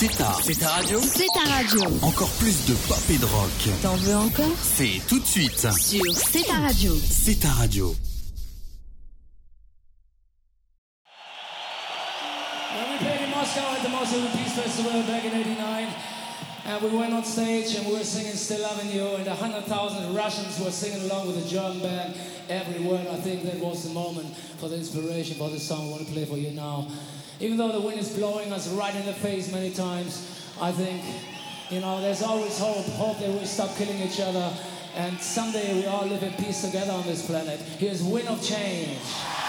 C'est ta radio. C'est ta radio. Encore plus de pop et de rock. T'en veux encore? C'est tout de suite. Sur C'est ta radio. C'est ta radio. When we played in Moscow at the Moscow Peace Festival back in '89, and we went on stage and we were singing Still Loving You, and 100,000 Russians were singing along with the German band every word. I think that was the moment for the inspiration for the song we want to play for you now. Even though the wind is blowing us right in the face many times, I think, there's always hope. Hope that we stop killing each other, and someday we all live in peace together on this planet. Here's Wind of Change.